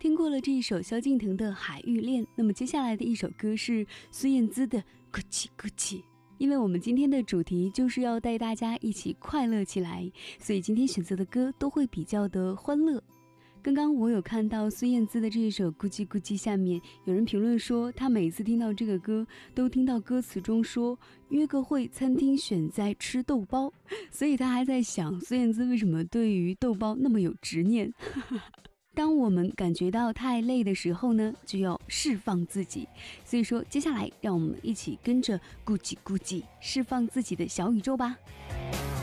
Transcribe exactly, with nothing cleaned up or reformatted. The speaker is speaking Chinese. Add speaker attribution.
Speaker 1: 听过了这一首萧敬腾的《海芋恋》，那么接下来的一首歌是孙燕姿的《Gucci Gucci》。因为我们今天的主题就是要带大家一起快乐起来，所以今天选择的歌都会比较的欢乐。刚刚我有看到孙燕姿的这一首《Gucci Gucci》下面有人评论说，他每次听到这个歌都听到歌词中说约个会餐厅选在吃豆包，所以他还在想孙燕姿为什么对于豆包那么有执念。当我们感觉到太累的时候呢，就要释放自己。所以说接下来让我们一起跟着 Gucci Gucci 释放自己的小宇宙吧。